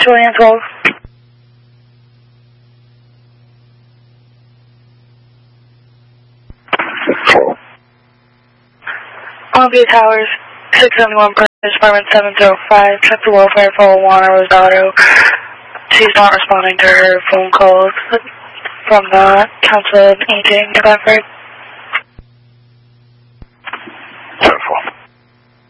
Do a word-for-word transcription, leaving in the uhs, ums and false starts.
Julian twelve. Olympia Towers, six seventy-one, Department seven zero five. Check the welfare for Juana Rosado. She's not responding to her phone calls from the Council of Aging, New Bedford.